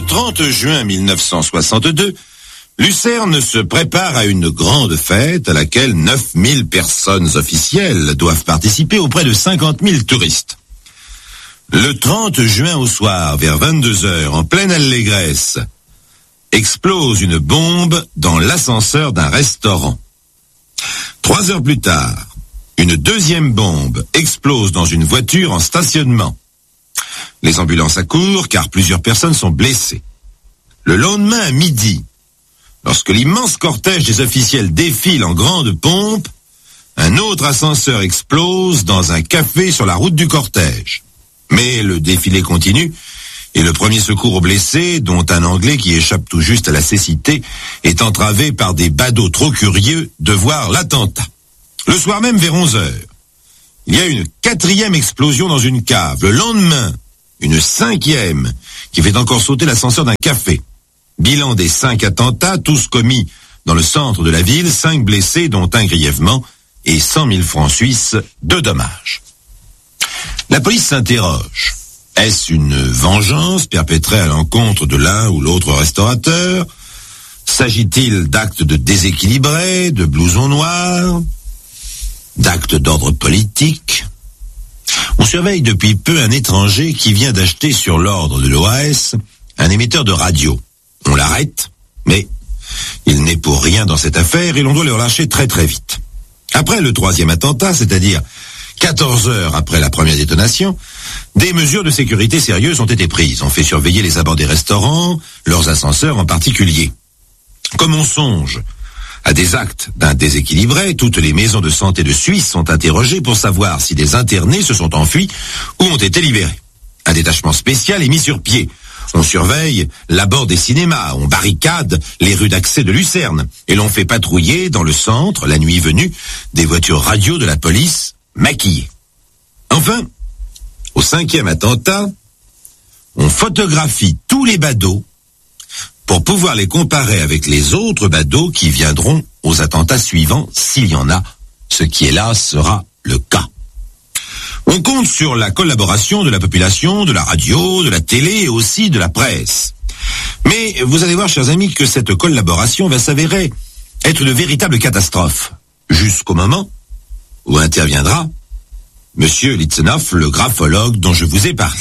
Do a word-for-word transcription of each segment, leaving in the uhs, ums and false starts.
trente juin mille neuf cent soixante-deux, Lucerne se prépare à une grande fête à laquelle neuf mille personnes officielles doivent participer auprès de cinquante mille touristes. Le trente juin au soir, vers vingt-deux heures, en pleine allégresse, explose une bombe dans l'ascenseur d'un restaurant. Trois heures plus tard, une deuxième bombe explose dans une voiture en stationnement. Les ambulances accourent car plusieurs personnes sont blessées. Le lendemain à midi, lorsque l'immense cortège des officiels défile en grande pompe, un autre ascenseur explose dans un café sur la route du cortège. Mais le défilé continue et le premier secours aux blessés, dont un Anglais qui échappe tout juste à la cécité, est entravé par des badauds trop curieux de voir l'attentat. Le soir même, vers onze heures, il y a une quatrième explosion dans une cave. Le lendemain, une cinquième qui fait encore sauter l'ascenseur d'un café. Bilan des cinq attentats, tous commis dans le centre de la ville, cinq blessés, dont un grièvement, et cent mille francs suisses de dommages. La police s'interroge. Est-ce une vengeance perpétrée à l'encontre de l'un ou l'autre restaurateur? S'agit-il d'actes de déséquilibrés, de blousons noirs, d'actes d'ordre politique? On surveille depuis peu un étranger qui vient d'acheter sur l'ordre de l'O A S un émetteur de radio. On l'arrête, mais il n'est pour rien dans cette affaire et l'on doit le relâcher très très vite. Après le troisième attentat, c'est-à-dire quatorze heures après la première détonation, des mesures de sécurité sérieuses ont été prises. On fait surveiller les abords des restaurants, leurs ascenseurs en particulier. Comme on songe à des actes d'un déséquilibré, toutes les maisons de santé de Suisse sont interrogées pour savoir si des internés se sont enfuis ou ont été libérés. Un détachement spécial est mis sur pied. On surveille l'abord des cinémas, on barricade les rues d'accès de Lucerne et l'on fait patrouiller dans le centre, la nuit venue, des voitures radio de la police maquillées. Enfin, au cinquième attentat, on photographie tous les badauds pour pouvoir les comparer avec les autres badauds qui viendront aux attentats suivants, s'il y en a, ce qui hélas sera le cas. On compte sur la collaboration de la population, de la radio, de la télé et aussi de la presse. Mais vous allez voir, chers amis, que cette collaboration va s'avérer être une véritable catastrophe, jusqu'au moment où interviendra Monsieur Litzenhoff, le graphologue dont je vous ai parlé.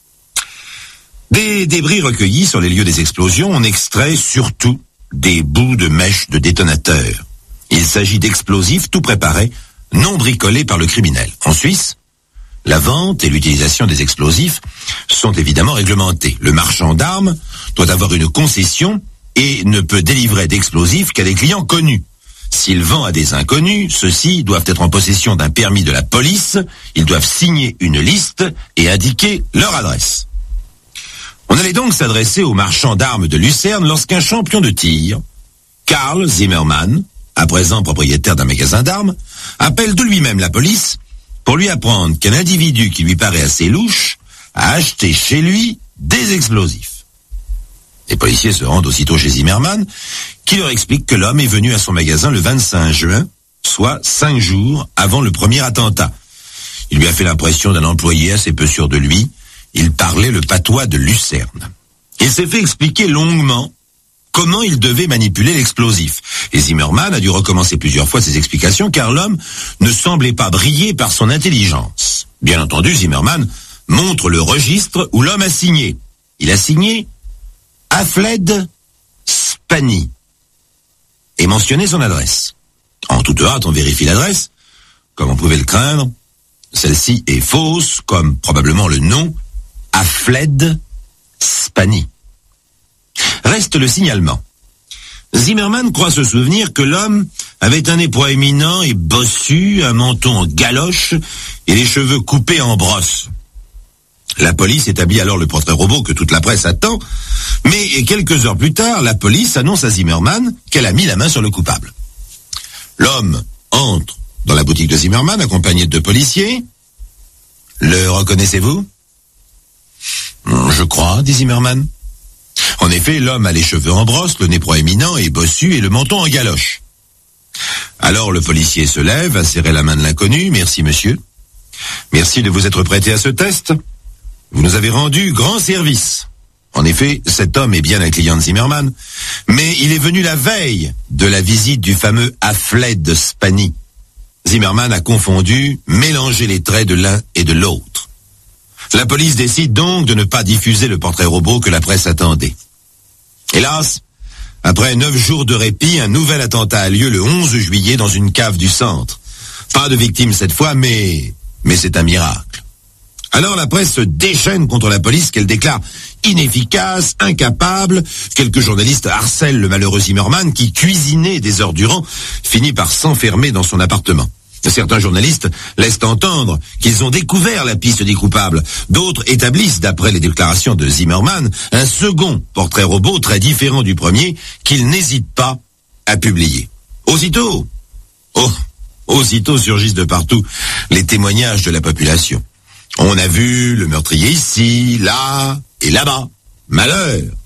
Des débris recueillis sur les lieux des explosions, on extrait surtout des bouts de mèches de détonateurs. Il s'agit d'explosifs tout préparés, non bricolés par le criminel. En Suisse, la vente et l'utilisation des explosifs sont évidemment réglementés. Le marchand d'armes doit avoir une concession et ne peut délivrer d'explosifs qu'à des clients connus. S'il vend à des inconnus, ceux-ci doivent être en possession d'un permis de la police, ils doivent signer une liste et indiquer leur adresse. On allait donc s'adresser au marchand d'armes de Lucerne lorsqu'un champion de tir, Karl Zimmermann, à présent propriétaire d'un magasin d'armes, appelle de lui-même la police pour lui apprendre qu'un individu qui lui paraît assez louche a acheté chez lui des explosifs. Les policiers se rendent aussitôt chez Zimmermann, qui leur explique que l'homme est venu à son magasin le vingt-cinq juin, soit cinq jours avant le premier attentat. Il lui a fait l'impression d'un employé assez peu sûr de lui. Il parlait le patois de Lucerne. Il s'est fait expliquer longuement comment il devait manipuler l'explosif. Et Zimmermann a dû recommencer plusieurs fois ses explications car l'homme ne semblait pas briller par son intelligence. Bien entendu, Zimmermann montre le registre où l'homme a signé. Il a signé Alfred Spani et mentionné son adresse. En toute hâte, on vérifie l'adresse. Comme on pouvait le craindre, celle-ci est fausse, comme probablement le nom Alfred Spani. Reste le signalement. Zimmermann croit se souvenir que l'homme avait un nez proéminent et bossu, un menton en galoche et les cheveux coupés en brosse. La police établit alors le portrait robot que toute la presse attend, mais quelques heures plus tard, la police annonce à Zimmermann qu'elle a mis la main sur le coupable. L'homme entre dans la boutique de Zimmermann accompagné de deux policiers. Le reconnaissez-vous ? Je crois, dit Zimmermann. En effet, l'homme a les cheveux en brosse, le nez proéminent et bossu et le menton en galoche. Alors le policier se lève, a serré la main de l'inconnu. Merci, monsieur. Merci de vous être prêté à ce test. Vous nous avez rendu grand service. En effet, cet homme est bien un client de Zimmerman, mais il est venu la veille de la visite du fameux Alfred Spani. Zimmerman a confondu, mélangé les traits de l'un et de l'autre. La police décide donc de ne pas diffuser le portrait robot que la presse attendait. Hélas, après neuf jours de répit, un nouvel attentat a lieu le onze juillet dans une cave du centre. Pas de victimes cette fois, mais, mais c'est un miracle. Alors la presse se déchaîne contre la police qu'elle déclare inefficace, incapable. Quelques journalistes harcèlent le malheureux Zimmerman qui, cuisiné des heures durant, finit par s'enfermer dans son appartement. Certains journalistes laissent entendre qu'ils ont découvert la piste des coupables. D'autres établissent, d'après les déclarations de Zimmerman, un second portrait robot très différent du premier qu'ils n'hésitent pas à publier. Aussitôt, oh, aussitôt surgissent de partout les témoignages de la population. On a vu le meurtrier ici, là et là-bas. Malheur!